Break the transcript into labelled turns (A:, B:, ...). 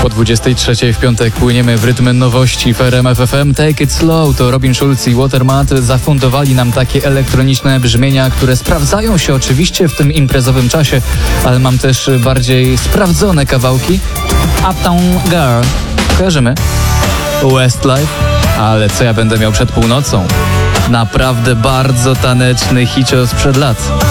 A: Po 23 w piątek płyniemy w rytm nowości w RMF FM. Take It Slow to Robin Schulz i Watermat zafundowali nam takie elektroniczne brzmienia, które sprawdzają się oczywiście w tym imprezowym czasie, ale mam też bardziej sprawdzone kawałki. Uptown Girl. Kojarzymy? Westlife. Ale co ja będę miał przed północą? Naprawdę bardzo taneczny hicior sprzed lat.